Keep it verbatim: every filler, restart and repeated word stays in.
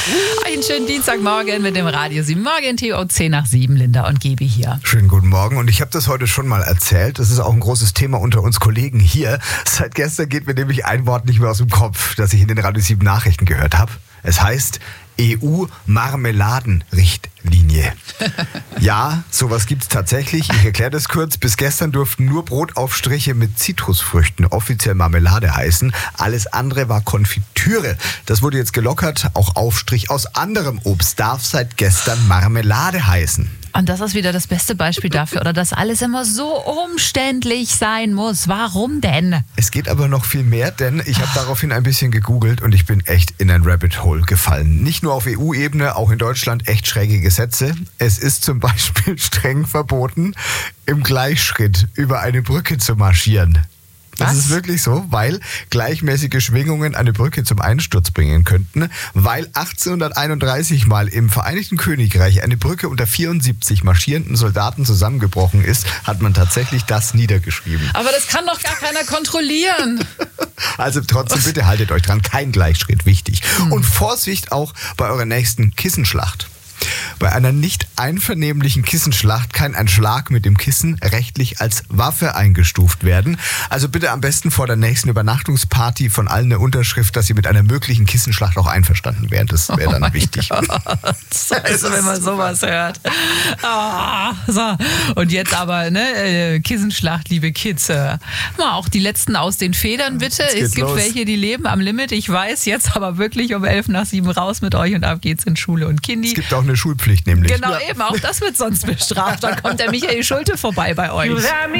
Einen schönen Dienstagmorgen mit dem Radio sieben Morgen T O zehn nach sieben. Linda und Gebi hier. Schönen guten Morgen. Und ich habe das heute schon mal erzählt. Das ist auch ein großes Thema unter uns Kollegen hier. Seit gestern geht mir nämlich ein Wort nicht mehr aus dem Kopf, das ich in den Radio sieben Nachrichten gehört habe. Es heißt E U-Marmeladenrichtlinie. Ja, sowas gibt's tatsächlich. Ich erkläre das kurz. Bis gestern durften nur Brotaufstriche mit Zitrusfrüchten offiziell Marmelade heißen. Alles andere war Konfitüre. Das wurde jetzt gelockert. Auch Aufstrich aus anderem Obst darf seit gestern Marmelade heißen. Und das ist wieder das beste Beispiel dafür, oder dass alles immer so umständlich sein muss. Warum denn? Es geht aber noch viel mehr, denn ich habe daraufhin ein bisschen gegoogelt und ich bin echt in ein Rabbit Hole gefallen. Nicht nur auf E U-Ebene, auch in Deutschland echt schräge Gesetze. Es ist zum Beispiel streng verboten, im Gleichschritt über eine Brücke zu marschieren. Das Was? ist wirklich so, weil gleichmäßige Schwingungen eine Brücke zum Einsturz bringen könnten. Weil achtzehnhunderteinunddreißig mal im Vereinigten Königreich eine Brücke unter vierundsiebzig marschierenden Soldaten zusammengebrochen ist, hat man tatsächlich das niedergeschrieben. Aber das kann doch gar keiner kontrollieren. Also trotzdem, bitte haltet euch dran, kein Gleichschritt, wichtig. Und Vorsicht auch bei eurer nächsten Kissenschlacht. Bei einer nicht einvernehmlichen Kissenschlacht kann ein Schlag mit dem Kissen rechtlich als Waffe eingestuft werden. Also bitte am besten vor der nächsten Übernachtungsparty von allen eine Unterschrift, dass sie mit einer möglichen Kissenschlacht auch einverstanden wären. Das wäre dann Oh wichtig. Gott. Also wenn man sowas hört. Ah, so. Und jetzt aber, ne, äh, Kissenschlacht, liebe Kids. Äh, mal auch die letzten aus den Federn, bitte. Jetzt geht's Es gibt los. welche, die leben am Limit. Ich weiß jetzt aber wirklich um elf nach sieben raus mit euch und ab geht's in Schule und Kindi. Es gibt auch eine Schulpflicht nämlich. Genau, eben, auch das wird sonst bestraft. Dann kommt der Michael Schulte vorbei bei euch.